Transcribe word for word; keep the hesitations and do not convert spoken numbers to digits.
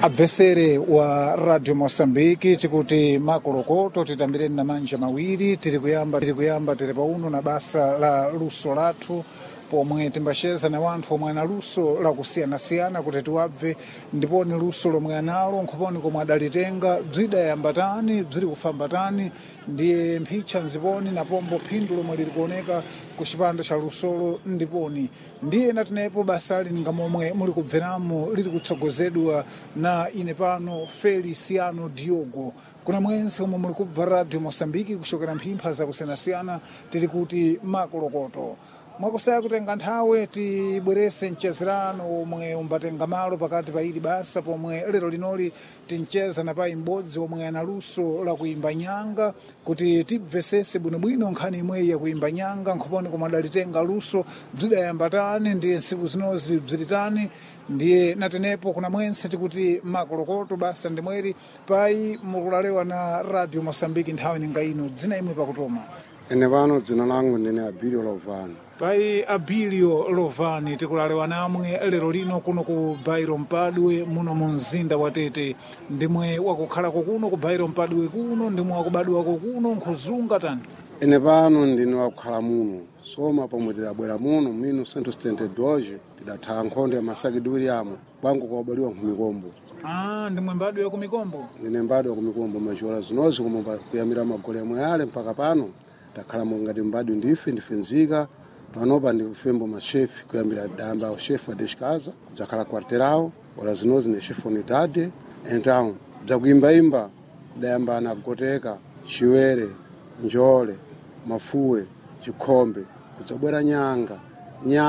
Abvesere wa Radio Mosambiki tikuti makolokoto titambireni na manja mawiri tiri kuyamba tiri kuyamba tiri pauno na basa la luso lathu pomwe timbasheza na wanthu omwe ana luso la kusiyana-siyana kuti tiwabve ndiponi luso lomwe analo nkhoponi komwe adalitenga bzidayambatani bziri kufambatani ndiye mphicha nziponi na pombo phindu lomwe liri kuoneka ku chipanda cha lusolo ndiponi ndiye natinepo basali ngamomwe muli kubveramo liri kutsogozedwa na ine pano Feliciano Diogo kuna mwense omwe muli kubva Radio Mosambiki kuchokera mphimpha za kusiyana-siyana tiri kuti makolokoto mwakusaya kutenga nthawe tibwerese mchezerano omwe umbatenga malo pakati pa ili basa pomwe lero linoli tincheza na pai m'bodzi omwe ana luso la kuimba nyanga kuti tibvesese bwinobwino nkhani imweyi ya kuimba nyanga nkhoponi komwe adalitenga luso bzidayambatani ndiye ntsiku zinozi bzilitani ndiye natenepo kuna mwense tikuti makolokoto basa ndimweri pai mukulalewa na Radio Mosambiki nthawi ninga ino dzina imwe pakutoma. Ene pano dzina langu ndine Abilio Lovani. Pai Abilio Lovani tikulalewa namwe lero lino kuno ku Bairo Mpadwe muno mu mzinda wa Tete ndimwe wakukhala kuno ku Bairo Mpadwe kuno ndimwe wakubadwa kuno nkhuzunga tani. Ene pano ndine wakukhala muno soma pomwe tidabwera muno mino mia novecentos e setenta e dois tidatha nkhondo ya masakidwiri yamo bangu kwabaliwa kumikombo. Ah, ndimwe mbadwe ya kumikombo. Ndine mbadwe ya kumikombo machora zinozi kumomba kuyamira magole yamwe yale mpaka pano takhala ngati mbadwe ndife ndifenzika panopa ndifembo mashefi kuyambira damba o chefe wa descaza zakhala quarterao ora zinozi ne chefe unidade então bzakuimba imba dayamba na goteka chiwere njole mafuwe chikhombe kudzabwera nyanga nyanga